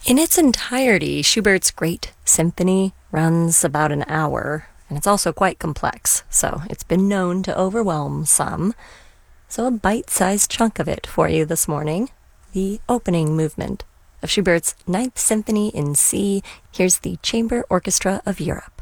In its entirety, Schubert's Great Symphony runs about an hour, and it's also quite complex, so it's been known to overwhelm some. So a bite-sized chunk of it for you this morning, the opening movement of Schubert's Ninth Symphony in C. Here's the Chamber Orchestra of Europe.